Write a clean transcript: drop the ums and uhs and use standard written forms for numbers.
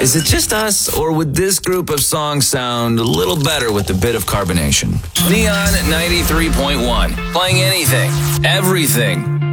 Is it just us, or would this group of songs sound a little better with a bit of carbonation? Neon 93.1, playing anything, everything,